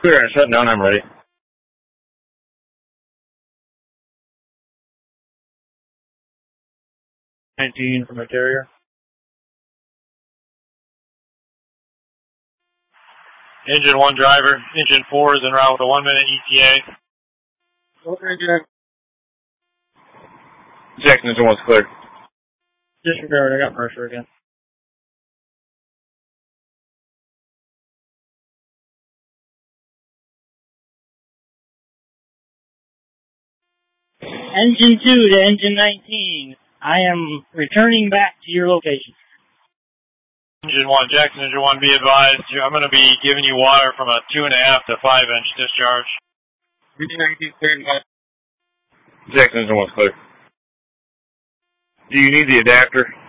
Clear and shut down, I'm ready. 19 from a carrier. Engine 1 driver, engine 4 is en route with a 1 minute ETA. Okay, Jack. Jackson, engine 1's clear. Disregard, I got pressure again. Engine 2 to engine 19. I am returning back to your location. Engine 1, Jackson, engine 1, be advised. I'm going to be giving you water from a 2.5 to 5 inch discharge. Engine 19 cleared. Jackson, engine 1's clear. Do you need the adapter?